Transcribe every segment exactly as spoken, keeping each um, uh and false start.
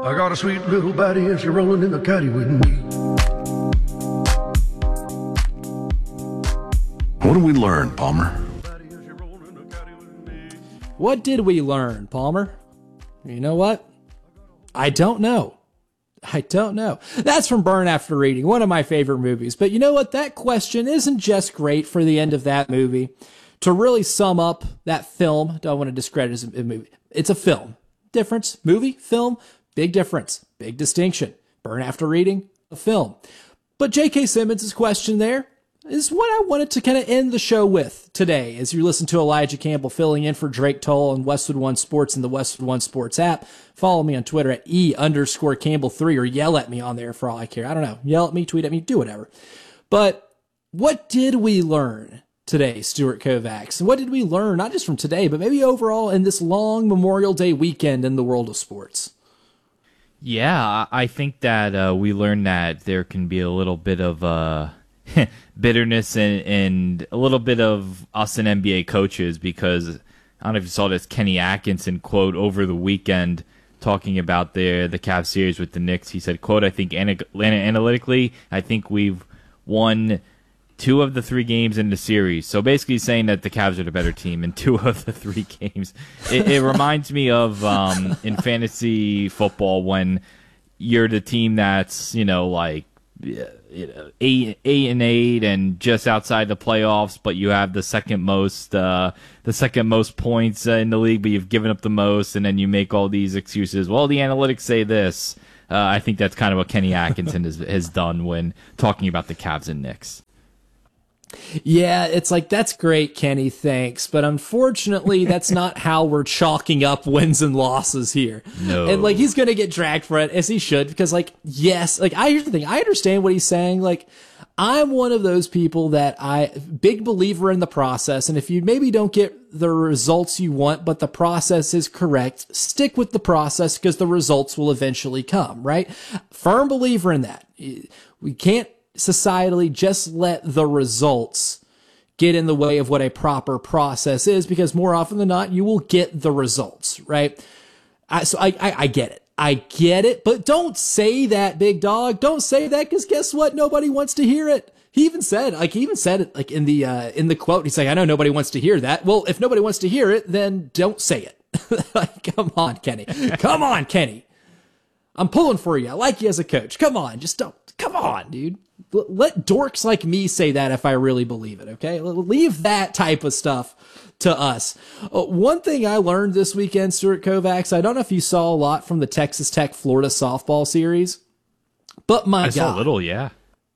I got a sweet little baddie and she's rolling in the caddy with me. What did we learn, Palmer? What did we learn, Palmer? You know what? I don't know. I don't know. That's from Burn After Reading, one of my favorite movies. But you know what? That question isn't just great for the end of that movie. To really sum up that film, don't want to discredit it as a movie. It's a film. Difference. Movie, film, big difference. Big distinction. Burn After Reading, a film. But J K. Simmons' question there is what I wanted to kind of end the show with today as you listen to Elijah Campbell filling in for Drake Toll on Westwood One Sports and the Westwood One Sports app. Follow me on Twitter at E underscore Campbell three or yell at me on there for all I care. I don't know. Yell at me, tweet at me, do whatever. But what did we learn today, Stuart Kovacs? And what did we learn, not just from today, but maybe overall in this long Memorial Day weekend in the world of sports? Yeah, I think that uh, we learned that there can be a little bit of uh, bitterness and, and a little bit of us and N B A coaches because I don't know if you saw this Kenny Atkinson quote over the weekend talking about the the Cavs series with the Knicks. He said, quote, I think ana- analytically, I think we've won two of the three games in the series. So basically saying that the Cavs are the better team in two of the three games. It, it reminds me of um, in fantasy football when you're the team that's, you know, like you know, eight, eight and eight and just outside the playoffs, but you have the second most, uh, the second most points uh, in the league, but you've given up the most, and then you make all these excuses. Well, the analytics say this. Uh, I think that's kind of what Kenny Atkinson has, has done when talking about the Cavs and Knicks. Yeah, it's like, that's great, Kenny, thanks. But unfortunately, that's not how we're chalking up wins and losses here. No. And like, he's going to get dragged for it, as he should, because like, yes, like, I here's the thing. I understand what he's saying. Like, I'm one of those people that I, big believer in the process. And if you maybe don't get the results you want, but the process is correct, stick with the process because the results will eventually come, right? Firm believer in that. We can't societally just let the results get in the way of what a proper process is, because more often than not, you will get the results, right? I, so I, I, I get it. I get it, but don't say that, big dog. Don't say that, because guess what? Nobody wants to hear it. He even said, like, he even said it, like, in the, uh, in the quote, he's like, I know nobody wants to hear that. Well, if nobody wants to hear it, then don't say it. Like, come on, Kenny. Come on, Kenny. I'm pulling for you. I like you as a coach. Come on. Just don't. Come on, dude. Let dorks like me say that if I really believe it, okay? Leave that type of stuff to us. Uh, one thing I learned this weekend, Stuart Kovacs, I don't know if you saw a lot from the Texas Tech Florida softball series, but my I God. saw a little, yeah.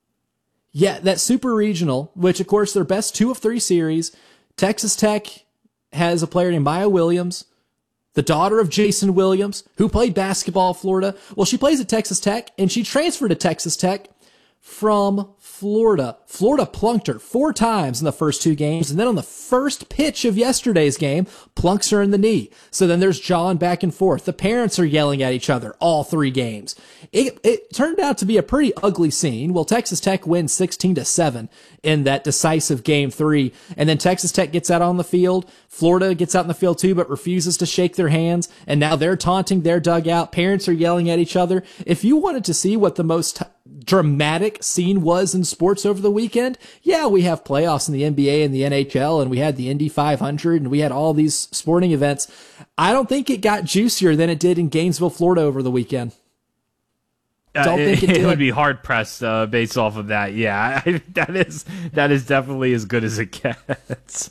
Yeah, that super regional, which of course their best two of three series. Texas Tech has a player named Maya Williams, the daughter of Jason Williams, who played basketball at Florida. Well, she plays at Texas Tech, and she transferred to Texas Tech from Florida. Florida plunked her four times in the first two games, and then on the first pitch of yesterday's game, plunks her in the knee. So then there's jawing back and forth. The parents are yelling at each other all three games. It, it turned out to be a pretty ugly scene. Well, Texas Tech wins sixteen to seven in that decisive game three, and then Texas Tech gets out on the field. Florida gets out in the field too, but refuses to shake their hands, and now they're taunting their dugout. Parents are yelling at each other. If you wanted to see what the most t- dramatic scene was in sports over the weekend, yeah, we have playoffs in the N B A and the N H L, and we had the Indy five hundred, and we had all these sporting events. I don't think it got juicier than it did in Gainesville, Florida over the weekend. Don't uh, think it, it, it would be hard pressed uh, based off of that. Yeah, I, that is that is definitely as good as it gets.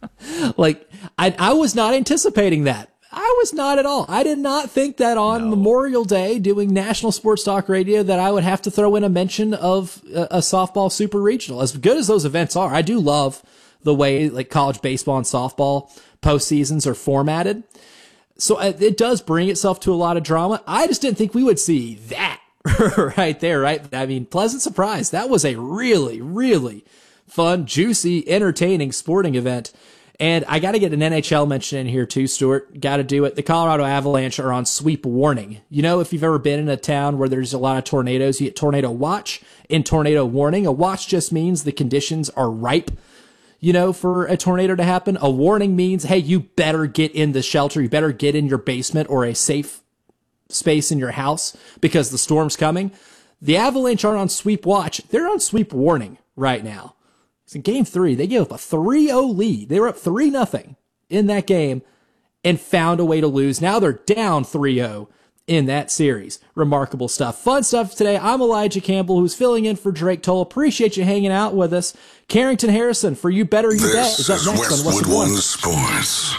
Like, I I was not anticipating that. I was not at all. I did not think that on no. Memorial Day, doing National Sports Talk Radio, that I would have to throw in a mention of a, a softball super regional. As good as those events are, I do love the way like college baseball and softball postseasons are formatted. So it does bring itself to a lot of drama. I just didn't think we would see that right there, right? I mean, pleasant surprise. That was a really, really fun, juicy, entertaining sporting event. And I got to get an N H L mention in here too, Stuart. Got to do it. The Colorado Avalanche are on sweep warning. You know, if you've ever been in a town where there's a lot of tornadoes, you get tornado watch and tornado warning. A watch just means the conditions are ripe, you know, for a tornado to happen. A warning means, hey, you better get in the shelter. You better get in your basement or a safe space in your house because the storm's coming. The Avalanche aren't on sweep watch. They're on sweep warning right now. In game three, they gave up a three oh lead. They were up three nothing in that game and found a way to lose. Now they're down three oh in that series. Remarkable stuff. Fun stuff today. I'm Elijah Campbell, who's filling in for Drake Toll. Appreciate you hanging out with us. Carrington Harrison for You Better You Bet is up next on Westwood One Sports.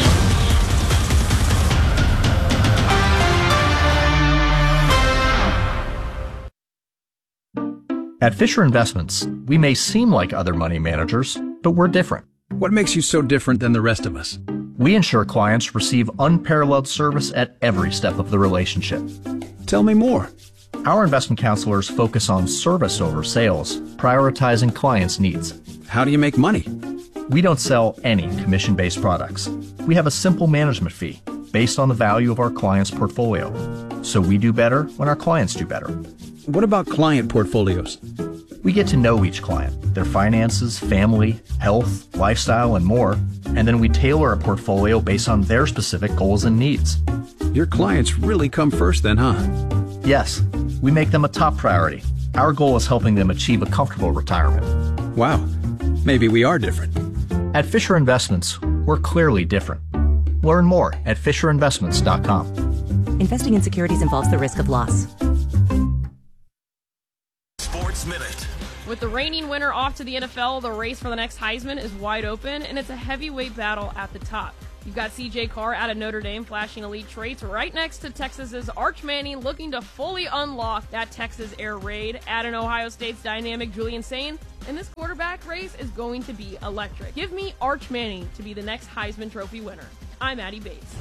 At Fisher Investments, we may seem like other money managers, but we're different. What makes you so different than the rest of us? We ensure clients receive unparalleled service at every step of the relationship. Tell me more. Our investment counselors focus on service over sales, prioritizing clients' needs. How do you make money? We don't sell any commission-based products. We have a simple management fee based on the value of our clients' portfolio. So we do better when our clients do better. What about client portfolios? We get to know each client, their finances, family, health, lifestyle, and more, and then we tailor a portfolio based on their specific goals and needs. Your clients really come first then, huh? Yes, we make them a top priority. Our goal is helping them achieve a comfortable retirement. Wow, maybe we are different. At Fisher Investments, we're clearly different. Learn more at fisher investments dot com. Investing in securities involves the risk of loss. Sports Minute. With the reigning winner off to the N F L, the race for the next Heisman is wide open, and it's a heavyweight battle at the top. You've got C J Carr out of Notre Dame flashing elite traits right next to Texas's Arch Manning looking to fully unlock that Texas air raid. Add in Ohio State's dynamic Julian Sain, and this quarterback race is going to be electric. Give me Arch Manning to be the next Heisman Trophy winner. I'm Addie Bates.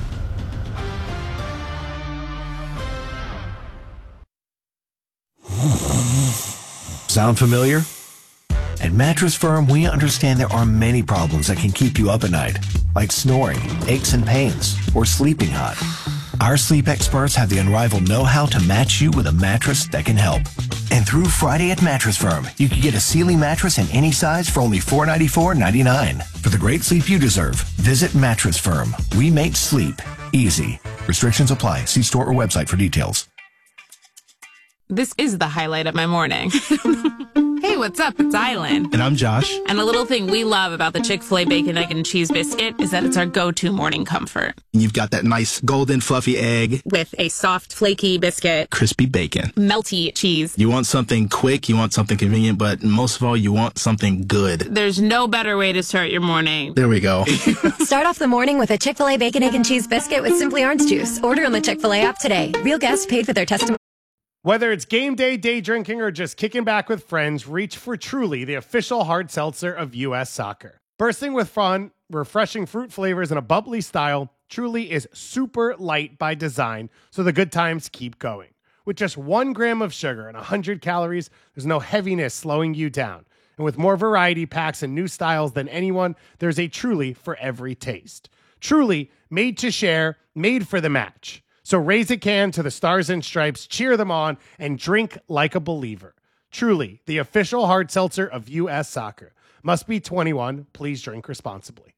Sound familiar? At Mattress Firm, we understand there are many problems that can keep you up at night, like snoring, aches and pains, or sleeping hot. Our sleep experts have the unrivaled know-how to match you with a mattress that can help. And through Friday at Mattress Firm, you can get a Sealy mattress in any size for only four hundred ninety-four dollars and ninety-nine cents. For the great sleep you deserve, visit Mattress Firm. We make sleep easy. Restrictions apply. See store or website for details. This is the highlight of my morning. Hey, what's up? It's Island. And I'm Josh. And a little thing we love about the Chick-fil-A Bacon, Egg, and Cheese Biscuit is that it's our go-to morning comfort. You've got that nice golden fluffy egg. With a soft, flaky biscuit. Crispy bacon. Melty cheese. You want something quick, you want something convenient, but most of all, you want something good. There's no better way to start your morning. There we go. Start off the morning with a Chick-fil-A Bacon, Egg, and Cheese Biscuit with Simply Orange Juice. Order on the Chick-fil-A app today. Real guests paid for their testimony. Whether it's game day, day drinking, or just kicking back with friends, reach for Truly, the official hard seltzer of U S Soccer. Bursting with fun, refreshing fruit flavors, and a bubbly style, Truly is super light by design, so the good times keep going. With just one gram of sugar and one hundred calories, there's no heaviness slowing you down. And with more variety packs and new styles than anyone, there's a Truly for every taste. Truly, made to share, made for the match. So raise a can to the Stars and Stripes, cheer them on, and drink like a believer. Truly, the official hard seltzer of U S Soccer. Must be twenty-one. Please drink responsibly.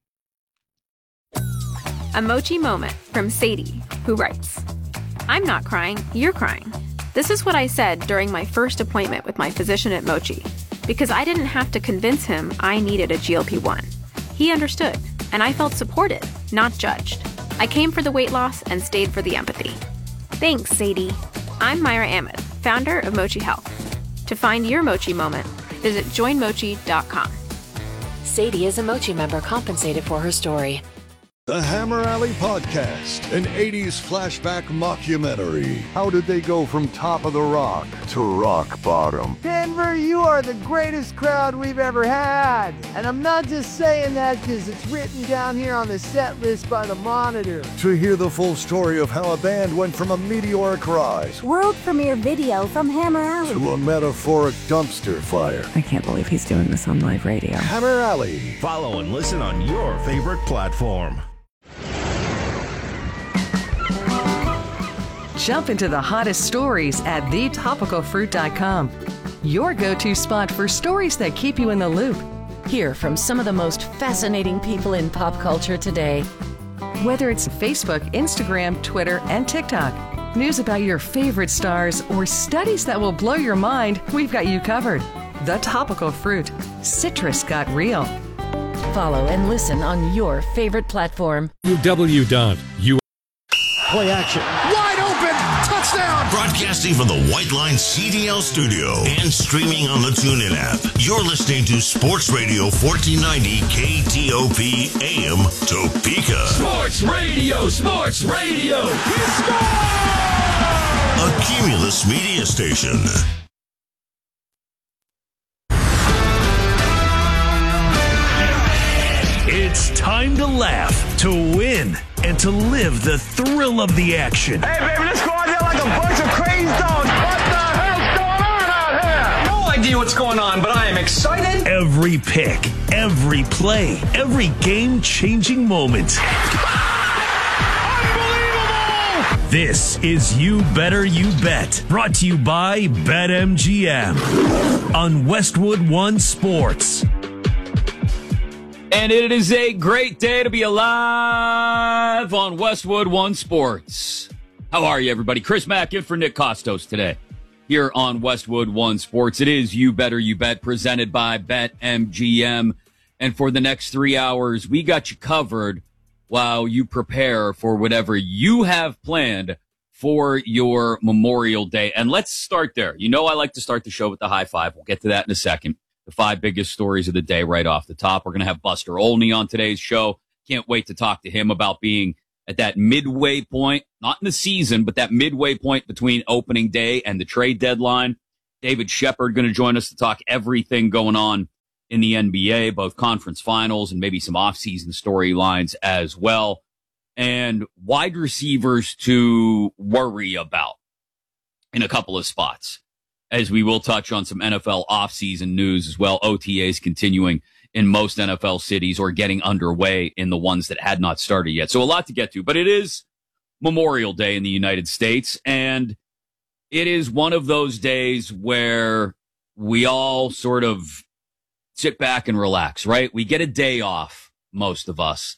A Mochi moment from Sadie, who writes, I'm not crying, you're crying. This is what I said during my first appointment with my physician at Mochi, because I didn't have to convince him I needed a G L P one. He understood, and I felt supported, not judged. I came for the weight loss and stayed for the empathy. Thanks, Sadie. I'm Myra Ahmed, founder of Mochi Health. To find your Mochi moment, visit join mochi dot com. Sadie is a Mochi member compensated for her story. The Hammer Alley Podcast, an eighties flashback mockumentary. How did they go from top of the rock to rock bottom? Denver, you are the greatest crowd we've ever had. And I'm not just saying that because it's written down here on the set list by the Monitor. To hear the full story of how a band went from a meteoric rise world premiere video from Hammer Alley to a metaphoric dumpster fire. I can't believe he's doing this on live radio. Hammer Alley. Follow and listen on your favorite platform. Jump into the hottest stories at the topical fruit dot com. Your go-to spot for stories that keep you in the loop. Hear from some of the most fascinating people in pop culture today. Whether it's Facebook, Instagram, Twitter, and TikTok. news about your favorite stars, or studies that will blow your mind, we've got you covered. The Topical Fruit. Citrus got real. Follow and listen on your favorite platform. W dot U. Play action. Wide open. Touchdown. Broadcasting from the White Line C D L studio and streaming on the TuneIn app. You're listening to Sports Radio fourteen ninety K T O P A M Topeka. Sports Radio, Sports Radio. He scored! A Cumulus media station. It's time to laugh, to win, and to live the thrill of the action. Hey, baby, let's go out there like a bunch of crazy dogs. What the hell's going on out here? No idea what's going on, but I am excited. Every pick, every play, every game-changing moment. Unbelievable! This is You Better You Bet, brought to you by BetMGM on Westwood One Sports. And it is a great day to be alive on Westwood One Sports. How are you, everybody? Chris Mack in for Nick Costos today here on Westwood One Sports. It is You Better You Bet, presented by BetMGM. And for the next three hours, we got you covered while you prepare for whatever you have planned for your Memorial Day. And let's start there. You know I like to start the show with the high five. We'll get to that in a second. The five biggest stories of the day right off the top. We're going to have Buster Olney on today's show. Can't wait to talk to him about being at that midway point, not in the season, but that midway point between opening day and the trade deadline. David Shepard going to join us to talk everything going on in the N B A, both conference finals and maybe some offseason storylines as well. And wide receivers to worry about in a couple of spots, as we will touch on some N F L offseason news as well. O T As continuing in most N F L cities or getting underway in the ones that had not started yet. So a lot to get to, but it is Memorial Day in the United States, and it is one of those days where we all sort of sit back and relax, right? We get a day off, most of us,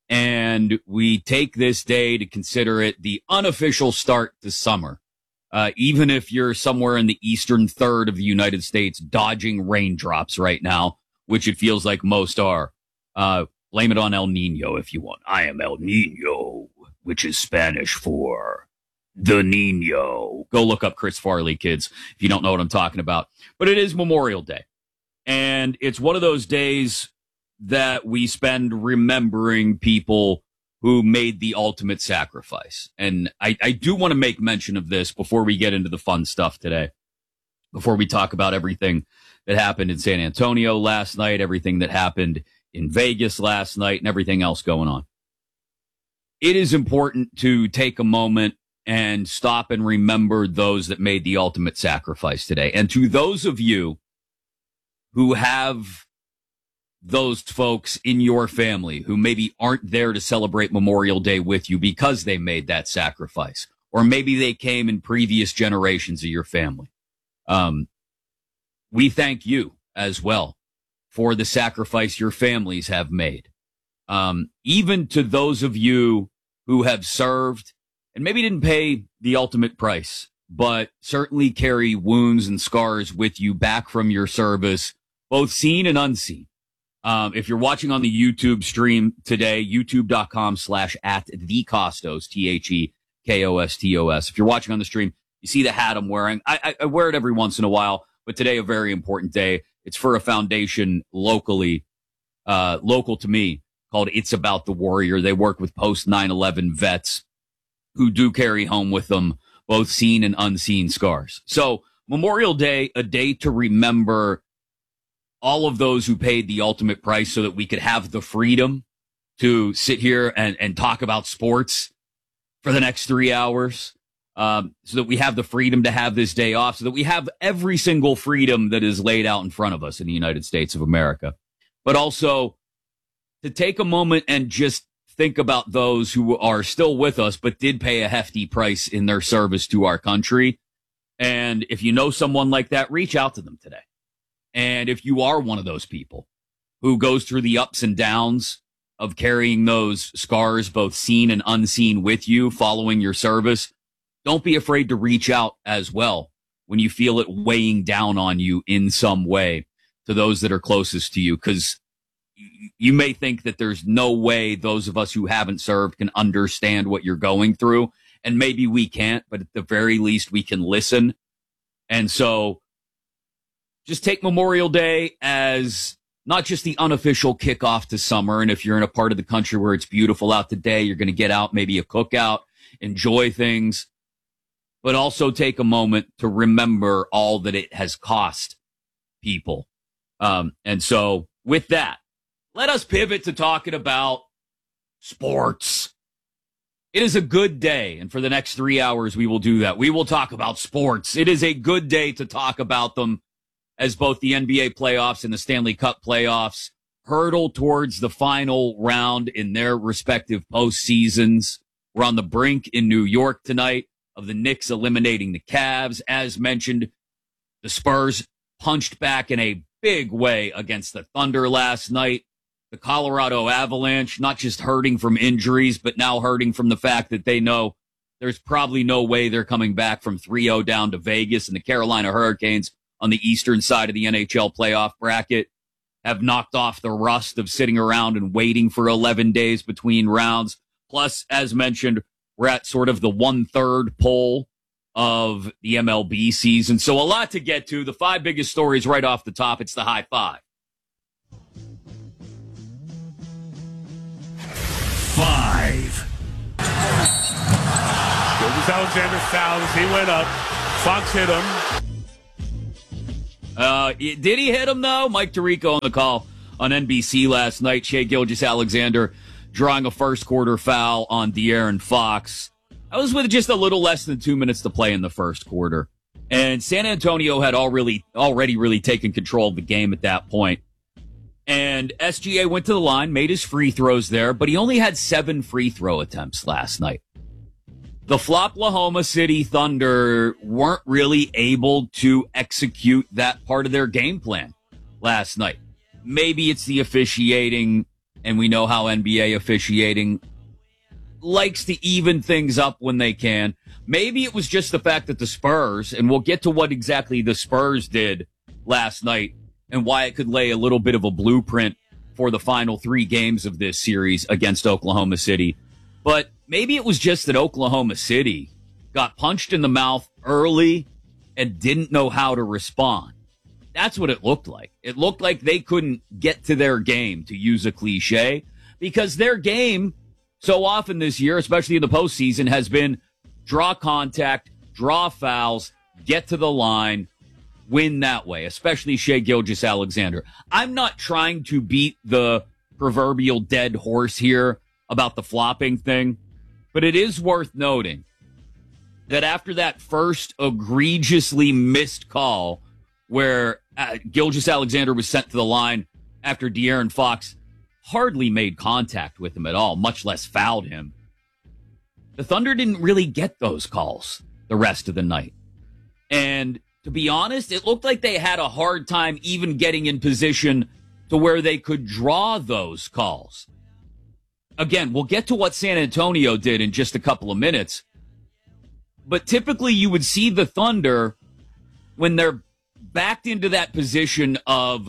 and we take this day to consider it the unofficial start to summer. Uh, even if you're somewhere in the eastern third of the United States dodging raindrops right now, which it feels like most are, uh, blame it on El Nino if you want. I am El Nino, which is Spanish for the Nino. Go look up Chris Farley, kids, if you don't know what I'm talking about. But it is Memorial Day. And it's one of those days that we spend remembering people who made the ultimate sacrifice. And I, I do want to make mention of this before we get into the fun stuff today, before we talk about everything that happened in San Antonio last night, everything that happened in Vegas last night, and everything else going on. It is important to take a moment and stop and remember those that made the ultimate sacrifice today. And to those of you who have those folks in your family who maybe aren't there to celebrate Memorial Day with you because they made that sacrifice, or maybe they came in previous generations of your family. Um, we thank you as well for the sacrifice your families have made. Um, even to those of you who have served and maybe didn't pay the ultimate price, but certainly carry wounds and scars with you back from your service, both seen and unseen. Um, if you're watching on the YouTube stream today, youtube.com slash at the Costos, T H E K O S T O S. If you're watching on the stream, you see the hat I'm wearing. I, I, I wear it every once in a while, but today a very important day. It's for a foundation locally, uh, local to me, called It's About the Warrior. They work with post nine eleven vets who do carry home with them both seen and unseen scars. So Memorial Day, a day to remember all of those who paid the ultimate price so that we could have the freedom to sit here and, and talk about sports for the next three hours, um, so that we have the freedom to have this day off, so that we have every single freedom that is laid out in front of us in the United States of America. But also to take a moment and just think about those who are still with us, but did pay a hefty price in their service to our country. And if you know someone like that, reach out to them today. And if you are one of those people who goes through the ups and downs of carrying those scars, both seen and unseen, with you following your service, don't be afraid to reach out as well when you feel it weighing down on you in some way to those that are closest to you, because you may think that there's no way those of us who haven't served can understand what you're going through, and maybe we can't, but at the very least we can listen. And so just take Memorial Day as not just the unofficial kickoff to summer, and if you're in a part of the country where it's beautiful out today, you're going to get out, maybe a cookout, enjoy things, but also take a moment to remember all that it has cost people. Um, and so with that, let us pivot to talking about sports. It is a good day, and for the next three hours, we will do that. We will talk about sports. It is a good day to talk about them as both the N B A playoffs and the Stanley Cup playoffs hurtle towards the final round in their respective postseasons. We're on the brink in New York tonight of the Knicks eliminating the Cavs. As mentioned, the Spurs punched back in a big way against the Thunder last night. The Colorado Avalanche, not just hurting from injuries, but now hurting from the fact that they know there's probably no way they're coming back from three oh down to Vegas. And the Carolina Hurricanes on the eastern side of the N H L playoff bracket have knocked off the rust of sitting around and waiting for eleven days between rounds. Plus, as mentioned, we're at sort of the one-third pole of the M L B season. So a lot to get to. The five biggest stories right off the top. It's the high five. Five. Gilgeous-Alexander fouls. He went up. Fox hit him. Uh, did he hit him, though? Mike Tirico on the call on N B C last night. Shai Gilgeous-Alexander drawing a first-quarter foul on De'Aaron Fox. I was with just a little less than two minutes to play in the first quarter. And San Antonio had already, already really taken control of the game at that point. And S G A went to the line, made his free throws there, but he only had seven free throw attempts last night. The Floplahoma City Thunder weren't really able to execute that part of their game plan last night. Maybe it's the officiating, and we know how N B A officiating likes to even things up when they can. Maybe it was just the fact that the Spurs, and we'll get to what exactly the Spurs did last night and why it could lay a little bit of a blueprint for the final three games of this series against Oklahoma City. But maybe it was just that Oklahoma City got punched in the mouth early and didn't know how to respond. That's what it looked like. It looked like they couldn't get to their game, to use a cliche, because their game so often this year, especially in the postseason, has been draw contact, draw fouls, get to the line, win that way, especially Shai Gilgeous-Alexander. I'm not trying to beat the proverbial dead horse here about the flopping thing, but it is worth noting that after that first egregiously missed call where uh, Gilgeous-Alexander was sent to the line after De'Aaron Fox hardly made contact with him at all, much less fouled him, the Thunder didn't really get those calls the rest of the night. And to be honest, it looked like they had a hard time even getting in position to where they could draw those calls. Again, we'll get to what San Antonio did in just a couple of minutes. But typically you would see the Thunder, when they're backed into that position of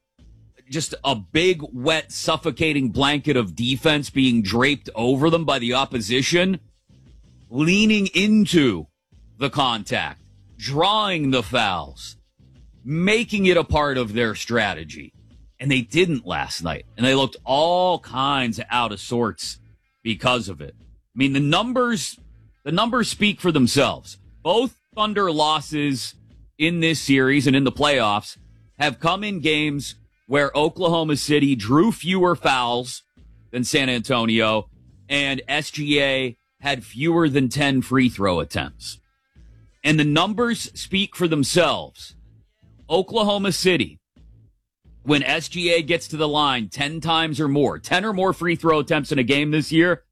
just a big, wet, suffocating blanket of defense being draped over them by the opposition, leaning into the contact, drawing the fouls, making it a part of their strategy. And they didn't last night. And they looked all kinds of out of sorts because of it. I mean, the numbers, the numbers speak for themselves. Both Thunder losses in this series and in the playoffs have come in games where Oklahoma City drew fewer fouls than San Antonio and S G A had fewer than ten free throw attempts. And the numbers speak for themselves. Oklahoma City, when S G A gets to the line ten times or more, ten or more free throw attempts in a game this year,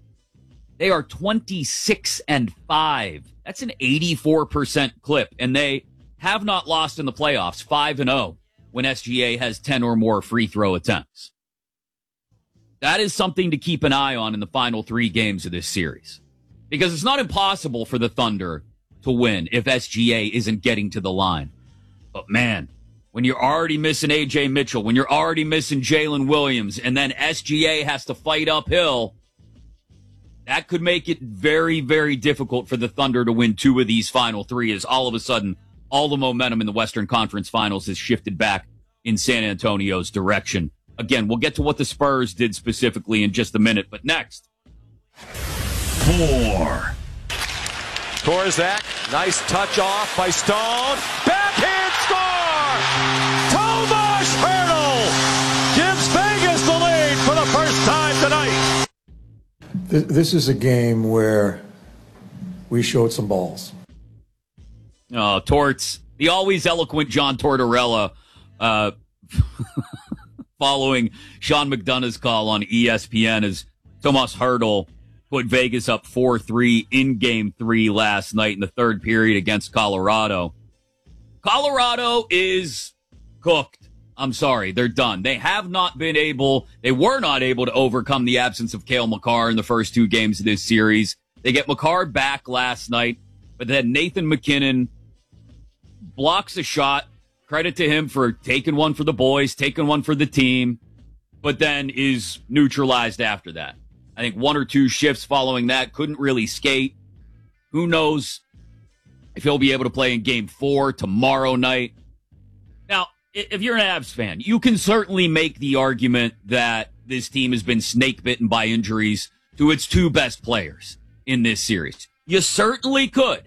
they are twenty-six and five. That's an eighty-four percent clip. And they have not lost in the playoffs, five and oh, when S G A has ten or more free throw attempts. That is something to keep an eye on in the final three games of this series. Because it's not impossible for the Thunder to win if S G A isn't getting to the line. But man, when you're already missing A J Mitchell, when you're already missing Jalen Williams, and then S G A has to fight uphill, that could make it very, very difficult for the Thunder to win two of these final three, as all of a sudden, all the momentum in the Western Conference Finals has shifted back in San Antonio's direction. Again, we'll get to what the Spurs did specifically in just a minute, but next. Four. Torzak, nice touch off by Stone. Backhand score! Tomas Hertl gives Vegas the lead for the first time tonight. This is a game where we showed some balls. Oh, Torts, the always eloquent John Tortorella, uh, following Sean McDonough's call on E S P N as Tomas Hertl put Vegas up four three in game three last night in the third period against Colorado. Colorado is cooked. I'm sorry, they're done. They have not been able, they were not able to overcome the absence of Cale Makar in the first two games of this series. They get Makar back last night, but then Nathan MacKinnon blocks a shot. Credit to him for taking one for the boys, taking one for the team, but then is neutralized after that. I think one or two shifts following that, couldn't really skate. Who knows if he'll be able to play in game four tomorrow night. Now, if you're an Avs fan, you can certainly make the argument that this team has been snake bitten by injuries to its two best players in this series. You certainly could.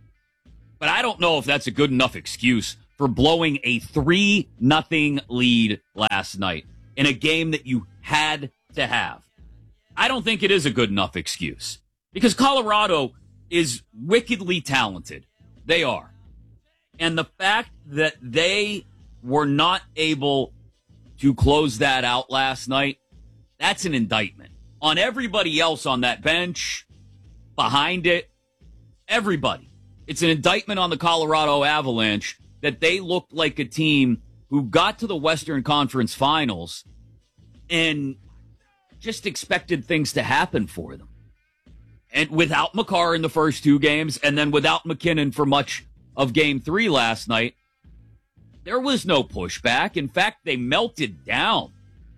But I don't know if that's a good enough excuse for blowing a three nothing lead last night in a game that you had to have. I don't think it is a good enough excuse because Colorado is wickedly talented. They are. And the fact that they were not able to close that out last night, that's an indictment on everybody else on that bench, behind it, everybody. It's an indictment on the Colorado Avalanche that they looked like a team who got to the Western Conference Finals and just expected things to happen for them. And without Makar in the first two games, and then without MacKinnon for much of game three last night, there was no pushback. In fact, they melted down.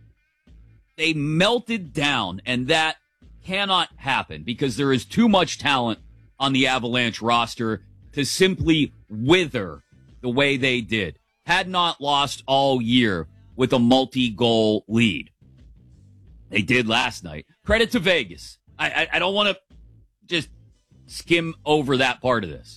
They melted down, and that cannot happen because there is too much talent on the Avalanche roster to simply wither the way they did. Had not lost all year with a multi-goal lead. They did last night. Credit to Vegas. I, I, I don't want to just skim over that part of this.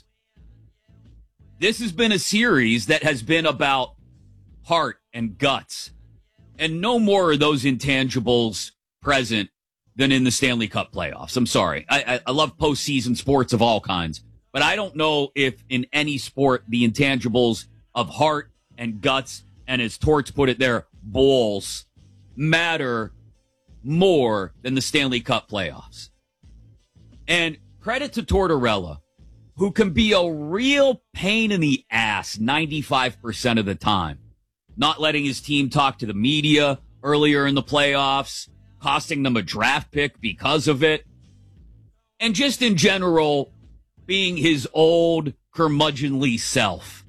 This has been a series that has been about heart and guts. And no more are those intangibles present than in the Stanley Cup playoffs. I'm sorry. I, I, I love postseason sports of all kinds. But I don't know if in any sport the intangibles of heart and guts, and as Torts put it there, balls, matter more than the Stanley Cup playoffs. And credit to Tortorella, who can be a real pain in the ass ninety-five percent of the time. Not letting his team talk to the media earlier in the playoffs, costing them a draft pick because of it. And just in general, being his old curmudgeonly self.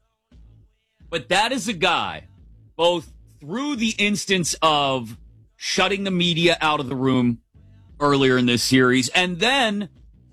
But that is a guy, both through the instance of shutting the media out of the room earlier in this series, and then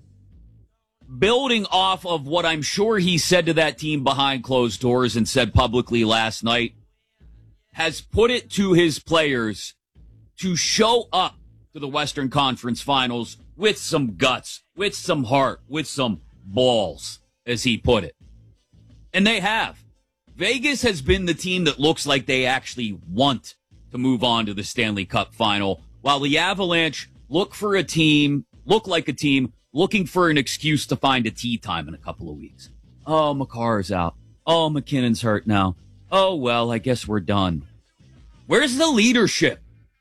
building off of what I'm sure he said to that team behind closed doors and said publicly last night, has put it to his players to show up to the Western Conference Finals with some guts, with some heart, with some balls, as he put it. And they have. Vegas has been the team that looks like they actually want to move on to the Stanley Cup final, while the Avalanche look for a team, look like a team looking for an excuse to find a tea time in a couple of weeks. Oh, Makar's out. Oh, MacKinnon's hurt now. Oh, well, I guess we're done. Where's the leadership?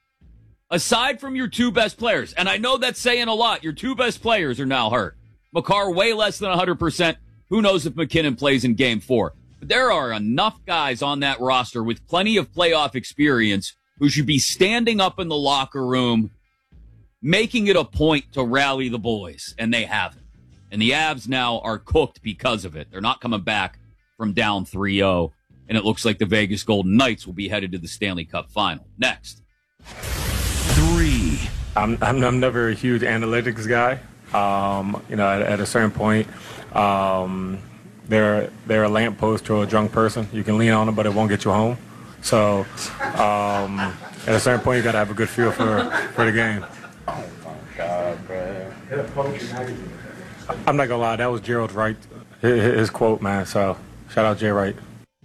Aside from your two best players, and I know that's saying a lot, your two best players are now hurt. Makar way less than one hundred percent. Who knows if MacKinnon plays in game four? But there are enough guys on that roster with plenty of playoff experience who should be standing up in the locker room making it a point to rally the boys, and they haven't. And the Avs now are cooked because of it. They're not coming back from down three oh, and it looks like the Vegas Golden Knights will be headed to the Stanley Cup final. Next. Three. I'm, I'm, I'm never a huge analytics guy. Um, you know, at, at a certain point, um, they're, they're a lamppost to a drunk person. You can lean on them, but it won't get you home. So um, at a certain point, you got to have a good feel for, for the game. Oh, my God, bro. I'm not going to lie. That was Gerald Wright, his, his quote, man. So shout out Jay Wright.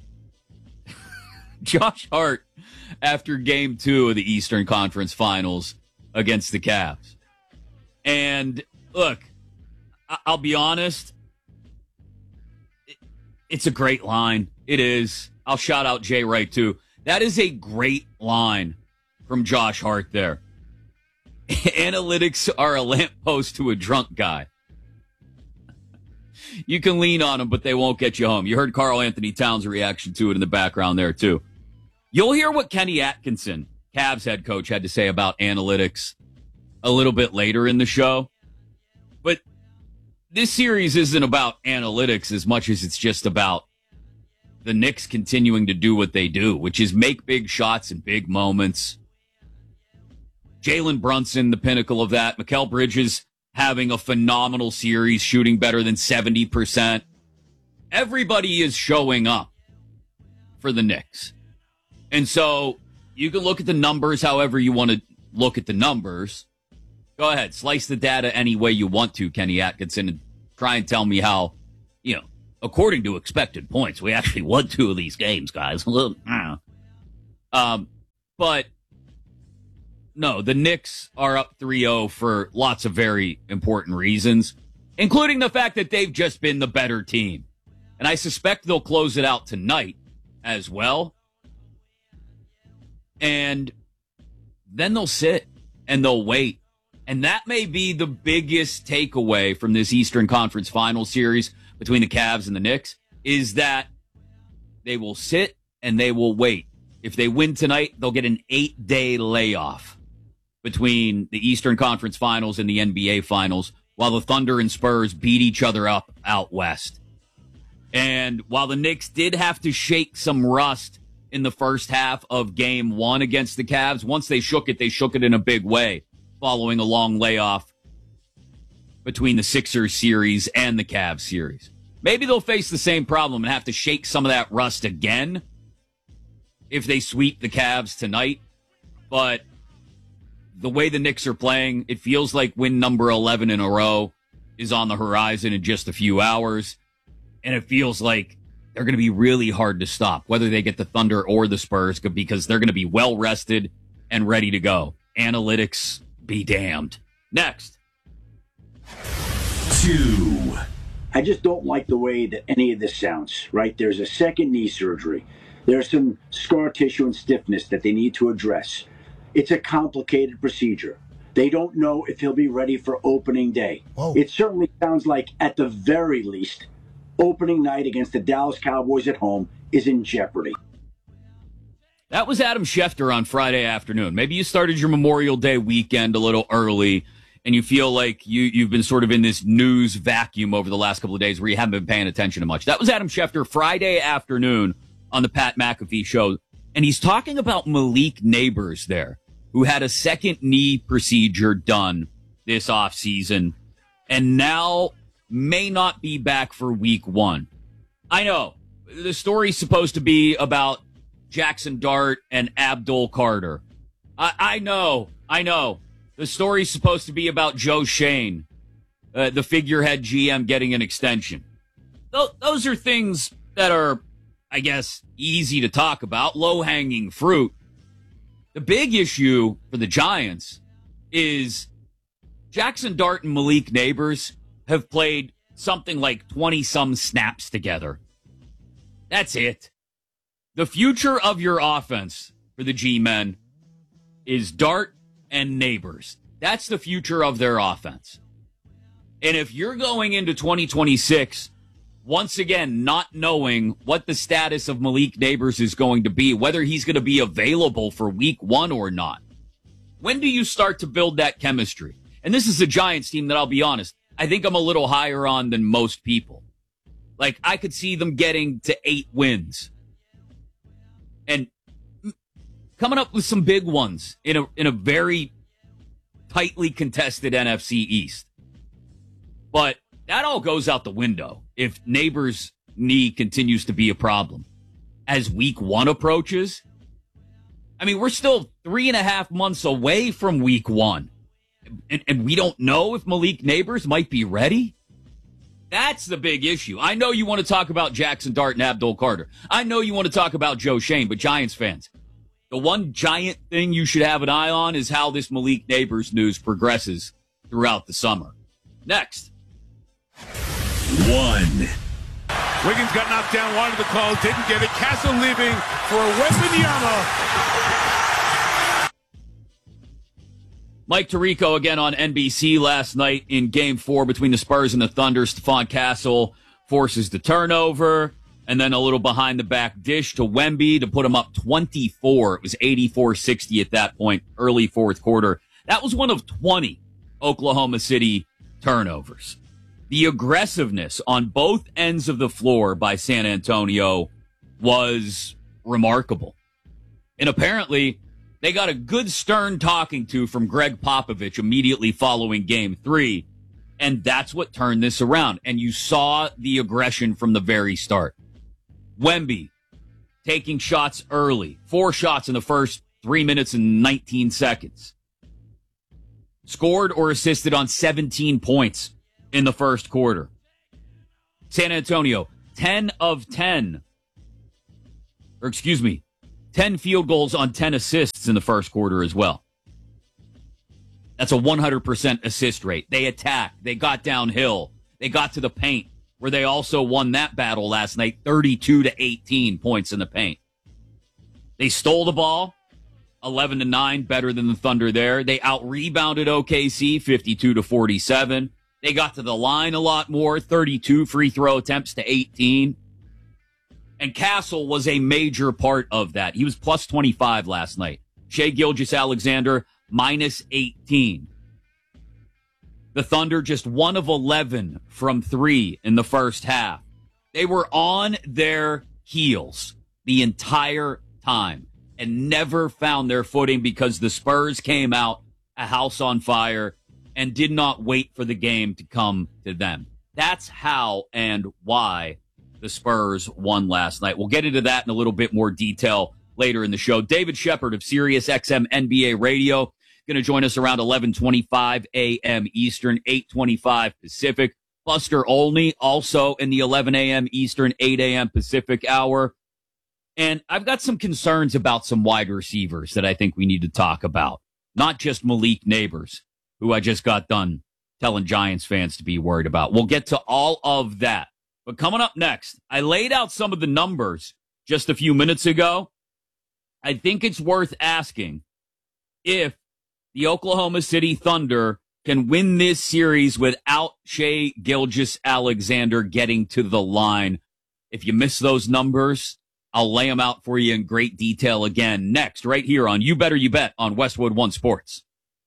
Josh Hart after game two of the Eastern Conference Finals against the Cavs. And look, I- I'll be honest, it- it's a great line. It is. I'll shout out Jay Wright, too. That is a great line from Josh Hart there. Analytics are a lamppost to a drunk guy. You can lean on them, but they won't get you home. You heard Karl Anthony Towns' reaction to it in the background there, too. You'll hear what Kenny Atkinson, Cavs head coach, had to say about analytics a little bit later in the show. But this series isn't about analytics as much as it's just about the Knicks continuing to do what they do, which is make big shots in big moments. Jalen Brunson, the pinnacle of that. Mikal Bridges having a phenomenal series, shooting better than seventy percent. Everybody is showing up for the Knicks. And so you can look at the numbers however you want to look at the numbers. Go ahead, slice the data any way you want to, Kenny Atkinson, and try and tell me how, you know, according to expected points, we actually won two of these games, guys. um, but, no, the Knicks are up three oh for lots of very important reasons, including the fact that they've just been the better team. And I suspect they'll close it out tonight as well. And then they'll sit and they'll wait. And that may be the biggest takeaway from this Eastern Conference Final series between the Cavs and the Knicks, is that they will sit and they will wait. If they win tonight, they'll get an eight-day layoff between the Eastern Conference Finals and the N B A Finals, while the Thunder and Spurs beat each other up out west. And while the Knicks did have to shake some rust in the first half of game one against the Cavs, once they shook it, they shook it in a big way, following a long layoff between the Sixers series and the Cavs series. Maybe they'll face the same problem and have to shake some of that rust again if they sweep the Cavs tonight. But the way the Knicks are playing, it feels like win number eleven in a row is on the horizon in just a few hours. And it feels like they're going to be really hard to stop, whether they get the Thunder or the Spurs, because they're going to be well rested and ready to go. Analytics be damned. Next. Two. I just don't like the way that any of this sounds, right? There's a second knee surgery. There's some scar tissue and stiffness that they need to address. It's a complicated procedure. They don't know if he'll be ready for opening day. Whoa. It certainly sounds like, at the very least, opening night against the Dallas Cowboys at home is in jeopardy. That was Adam Schefter on Friday afternoon. Maybe you started your Memorial Day weekend a little early, and you feel like you, you've been sort of in this news vacuum over the last couple of days where you haven't been paying attention to much. That was Adam Schefter Friday afternoon on the Pat McAfee show, and he's talking about Malik Neighbors there, who had a second knee procedure done this offseason, and now may not be back for week one. I know, the story's supposed to be about Jackson Dart and Abdul Carter. I, I know, I know. The story's supposed to be about Joe Shane, uh, the figurehead G M, getting an extension. Th- those are things that are, I guess, easy to talk about, low-hanging fruit. The big issue for the Giants is Jackson Dart and Malik Neighbors have played something like twenty-some snaps together. That's it. The future of your offense for the G-men is Dart and Neighbors. That's the future of their offense. And if you're going into twenty twenty-six, once again, not knowing what the status of Malik Neighbors is going to be, whether he's going to be available for week one or not, When do you start to build that chemistry? And this is a Giants team that, I'll be honest, I think I'm a little higher on than most people. Like, I could see them getting to eight wins. And coming up with some big ones in a in a very tightly contested N F C East. But that all goes out the window if Neighbors' knee continues to be a problem. As week one approaches, I mean, we're still three and a half months away from week one. And, and we don't know if Malik Neighbors might be ready. That's the big issue. I know you want to talk about Jackson Dart and Abdul Carter. I know you want to talk about Joe Shane, but Giants fans, the one giant thing you should have an eye on is how this Malik Neighbors news progresses throughout the summer. Next. One. Wiggins got knocked down, wanted the call, didn't get it. Castle leaving for a Wembanyama. Mike Tirico again on N B C last night in game four between the Spurs and the Thunder. Stephon Castle forces the turnover and then a little behind the back dish to Wemby to put him up twenty-four. It was eighty-four sixty at that point, early fourth quarter. That was one of twenty Oklahoma City turnovers. The aggressiveness on both ends of the floor by San Antonio was remarkable. And apparently, they got a good stern talking to from Greg Popovich immediately following game three. And that's what turned this around. And you saw the aggression from the very start. Wemby taking shots early. Four shots in the first three minutes and nineteen seconds. Scored or assisted on seventeen points in the first quarter. San Antonio, ten of ten. Or excuse me, ten field goals on ten assists in the first quarter as well. That's a one hundred percent assist rate. They attacked. They got downhill. They got to the paint, where they also won that battle last night, thirty-two to eighteen points in the paint. They stole the ball, eleven to nine, better than the Thunder there. They out-rebounded O K C, fifty-two to forty-seven. They got to the line a lot more, thirty-two free throw attempts to eighteen. And Castle was a major part of that. He was plus twenty-five last night. Shai Gilgeous-Alexander, minus eighteen. The Thunder just one of eleven from three in the first half. They were on their heels the entire time and never found their footing because the Spurs came out a house on fire and did not wait for the game to come to them. That's how and why the Spurs won last night. We'll get into that in a little bit more detail later in the show. David Shepard of Sirius X M N B A Radio going to join us around eleven twenty-five a.m. Eastern, eight twenty-five Pacific. Buster Olney also in the eleven a.m. Eastern, eight a.m. Pacific hour. And I've got some concerns about some wide receivers that I think we need to talk about. Not just Malik Neighbors, who I just got done telling Giants fans to be worried about. We'll get to all of that. But coming up next, I laid out some of the numbers just a few minutes ago. I think it's worth asking if the Oklahoma City Thunder can win this series without Shai Gilgeous-Alexander getting to the line. If you miss those numbers, I'll lay them out for you in great detail again next, right here on You Better You Bet on Westwood One Sports.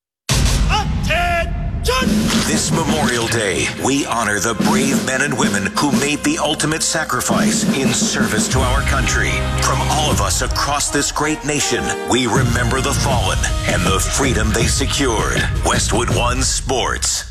This Memorial Day, we honor the brave men and women who made the ultimate sacrifice in service to our country. From all of us across this great nation, we remember the fallen and the freedom they secured. Westwood One Sports.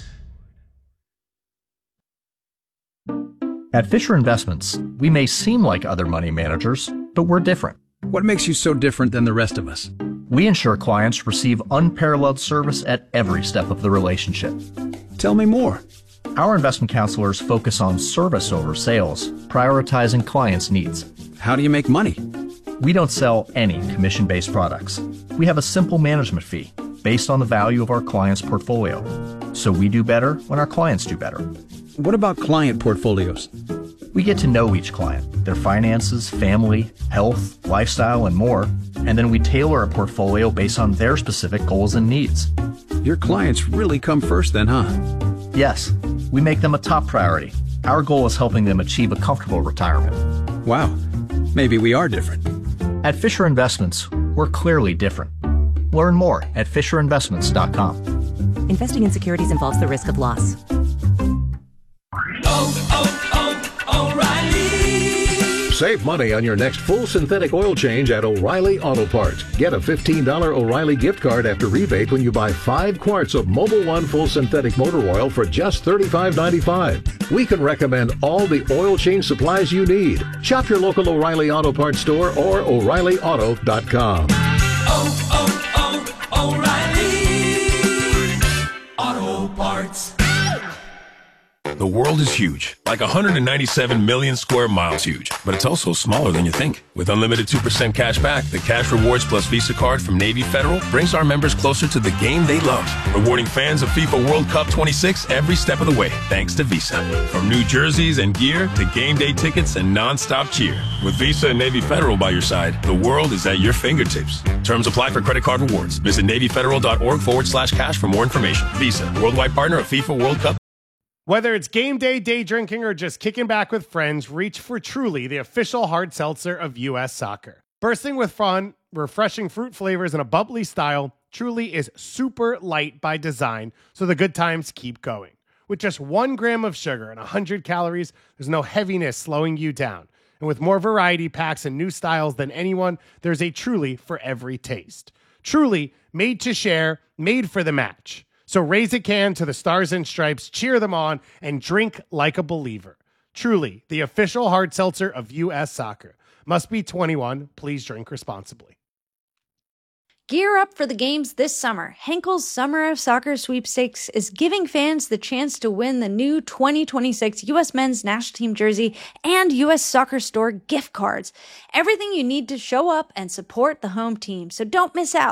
At Fisher Investments, we may seem like other money managers, but we're different. What makes you so different than the rest of us? We ensure clients receive unparalleled service at every step of the relationship. Tell me more. Our investment counselors focus on service over sales, prioritizing clients' needs. How do you make money? We don't sell any commission-based products. We have a simple management fee based on the value of our client's portfolio. So we do better when our clients do better. What about client portfolios? We get to know each client, their finances, family, health, lifestyle, and more, and then we tailor a portfolio based on their specific goals and needs. Your clients really come first then, huh? Yes, we make them a top priority. Our goal is helping them achieve a comfortable retirement. Wow, maybe we are different. At Fisher Investments, we're clearly different. Learn more at fisher investments dot com. Investing in securities involves the risk of loss. Oh, oh, oh, O'Reilly. Save money on your next full synthetic oil change at O'Reilly Auto Parts. Get a fifteen dollars O'Reilly gift card after rebate when you buy five quarts of Mobil One full synthetic motor oil for just thirty-five ninety-five. We can recommend all the oil change supplies you need. Shop your local O'Reilly Auto Parts store or O'Reilly Auto dot com. Oh, oh, oh, O'Reilly Auto Parts. The world is huge, like one hundred ninety-seven million square miles huge, but it's also smaller than you think. With unlimited two percent cash back, the Cash Rewards Plus Visa card from Navy Federal brings our members closer to the game they love, rewarding fans of FIFA World Cup twenty-six every step of the way, thanks to Visa. From new jerseys and gear to game day tickets and non-stop cheer. With Visa and Navy Federal by your side, the world is at your fingertips. Terms apply for credit card rewards. Visit NavyFederal.org forward slash cash for more information. Visa, worldwide partner of FIFA World Cup. Whether it's game day, day drinking, or just kicking back with friends, reach for Truly, the official hard seltzer of U S Soccer. Bursting with fun, refreshing fruit flavors, and a bubbly style, Truly is super light by design, so the good times keep going. With just one gram of sugar and one hundred calories, there's no heaviness slowing you down. And with more variety packs and new styles than anyone, there's a Truly for every taste. Truly, made to share, made for the match. So raise a can to the Stars and Stripes, cheer them on, and drink like a believer. Truly, the official hard seltzer of U S Soccer. Must be twenty-one. Please drink responsibly. Gear up for the games this summer. Henkel's Summer of Soccer Sweepstakes is giving fans the chance to win the new twenty twenty-six U S Men's National Team jersey and U S Soccer Store gift cards. Everything you need to show up and support the home team, so don't miss out.